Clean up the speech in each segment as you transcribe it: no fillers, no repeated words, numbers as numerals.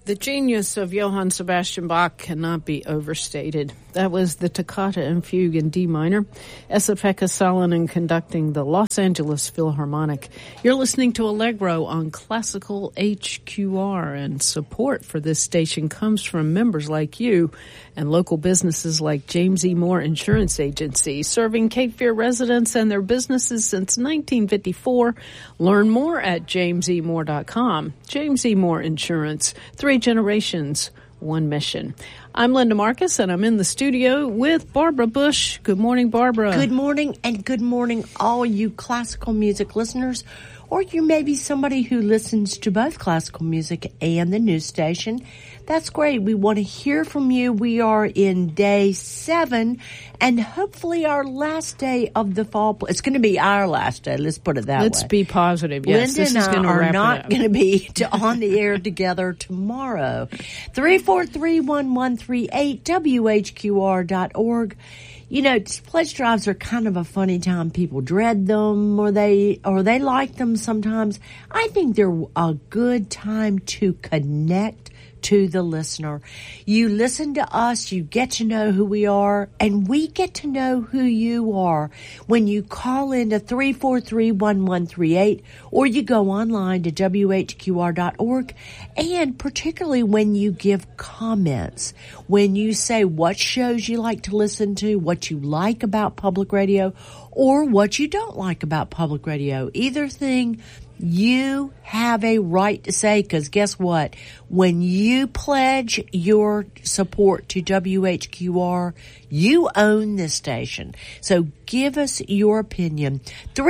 The genius of Johann Sebastian Bach cannot be overstated. That was the Toccata and Fugue in D minor. Esa-Pekka Salonen conducting the Los Angeles Philharmonic. You're listening to Allegro on Classical HQR, and support for this station comes from members like you and local businesses like James E. Moore Insurance Agency, serving Cape Fear residents and their businesses since 1954. Learn more at jamesemore.com. James E. Moore Insurance, 3 generations, 1 mission. I'm Linda Marcus, and I'm in the studio with Barbara Bush. Good morning, Barbara. Good morning, and good morning, all you classical music listeners, or you may be somebody who listens to both classical music and the news station. That's great. We want to hear from you. We are in day 7, and hopefully our last day of the fall. It's going to be our last day. Let's put it that way. Let's be positive. Yes, Linda and I are not going to be on the air together tomorrow. 343-1138, WHQR.org. You know, pledge drives are kind of a funny time. People dread them, or they like them sometimes. I think they're a good time to connect to the listener. You listen to us, you get to know who we are, and we get to know who you are when you call in to 343-1138, or you go online to WHQR.org, and particularly when you give comments, when you say what shows you like to listen to, what you like about public radio, or what you don't like about public radio. Either thing, you have a right to say, because guess what? When you pledge your support to WHQR, you own this station. So give us your opinion.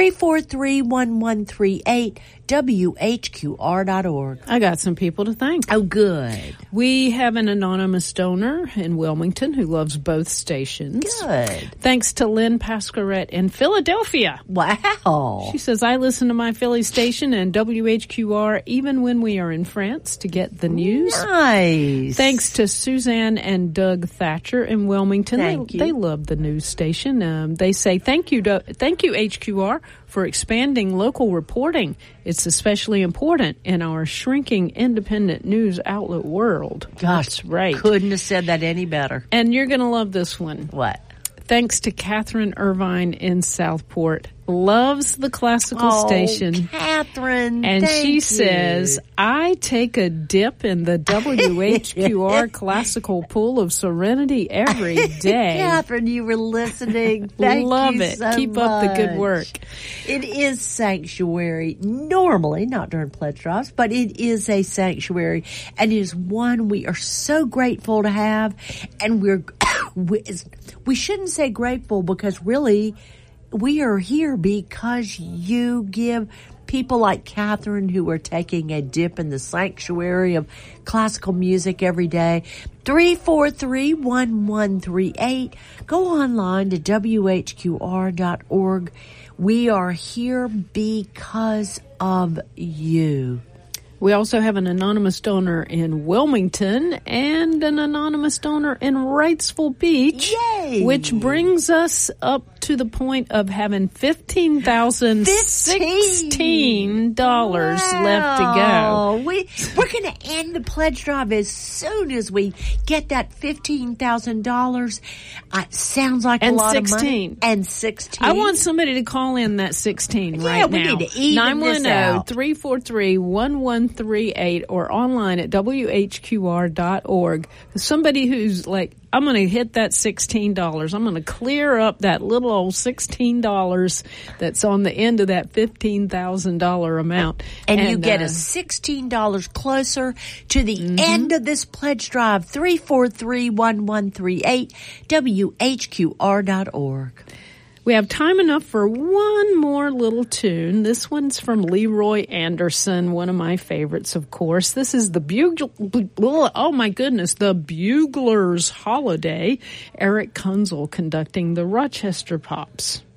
343-1138, WHQR.org. I got some people to thank. Oh, good. We have an anonymous donor in Wilmington who loves both stations. Good. Thanks to Lynn Pasquarette in Philadelphia. Wow. She says, I listen to my Philly station and WHQR even when we are in France to get the news. Nice. Thanks to Suzanne and Doug Thatcher in Wilmington. Thank you. They love the news station. They say, thank you HQR for expanding local reporting. It's especially important in our shrinking independent news outlet world. Gosh, that's right. Couldn't have said that any better. And you're going to love this one. What? Thanks to Catherine Irvine in Southport. Loves the classical station. Catherine, and she you. says, I take a dip in the WHQR classical pool of serenity every day. Catherine, you were listening. Love you it. so Keep up the good work. It is sanctuary. Normally, not during pledge drives, but it is a sanctuary, and it is one we are so grateful to have. And we shouldn't say grateful, because really, we are here because you give people like Catherine, who are taking a dip in the sanctuary of classical music every day. 343-1138. Go online to WHQR.org. We are here because of you. We also have an anonymous donor in Wilmington and an anonymous donor in Wrightsville Beach. Yay! Which brings us up to the point of having $15,016 left to go. We're going to end the pledge drive as soon as we get that $15,000. Sounds like a lot of money. And 16. I want somebody to call in that 16 right now. We need to even this out. 910-343-1138 or online at WHQR.org. Somebody who's like, I'm going to hit that $16. I'm going to clear up that little old $16 that's on the end of that $15,000 amount. And you get a $16 closer to the end of this pledge drive. 343-1138, WHQR.org. We have time enough for one more little tune. This one's from Leroy Anderson, one of my favorites, of course. This is the the Bugler's Holiday. Eric Kunzel conducting the Rochester Pops.